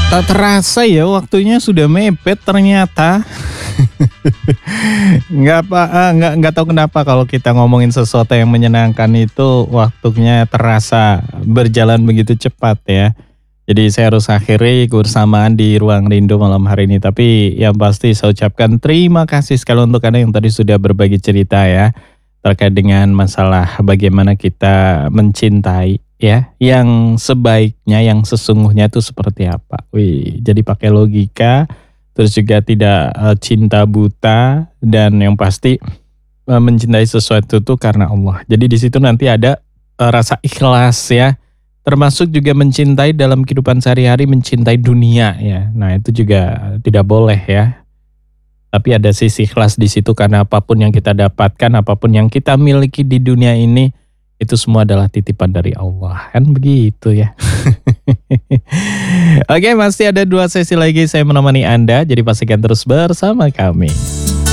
Tak terasa ya waktunya sudah mepet ternyata. Nggak tahu kenapa kalau kita ngomongin sesuatu yang menyenangkan itu waktunya terasa berjalan begitu cepat ya. Jadi saya harus akhiri kebersamaan di Ruang Rindu malam hari ini. Tapi yang pasti saya ucapkan terima kasih sekali untuk Anda yang tadi sudah berbagi cerita ya. Terkait dengan masalah bagaimana kita mencintai ya. Yang sebaiknya, yang sesungguhnya itu seperti apa. Wih, jadi pakai logika, terus juga tidak cinta buta, dan yang pasti mencintai sesuatu itu karena Allah. Jadi di situ nanti ada rasa ikhlas ya. Termasuk juga mencintai dalam kehidupan sehari-hari, mencintai dunia ya. Nah itu juga tidak boleh ya. Tapi ada sisi ikhlas di situ karena apapun yang kita dapatkan, apapun yang kita miliki di dunia ini, itu semua adalah titipan dari Allah. Kan begitu ya. Oke, masih ada 2 sesi lagi saya menemani Anda, jadi pastikan terus bersama kami.